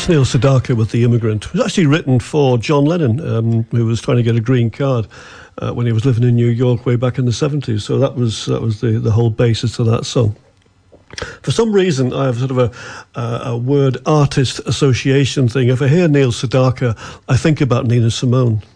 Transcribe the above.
That's Neil Sedaka with The Immigrant. It was actually written for John Lennon, who was trying to get a green card when he was living in New York way back in the 70s. So that was the whole basis of that song. For some reason, I have sort of a word artist association thing. If I hear Neil Sedaka, I think about Nina Simone.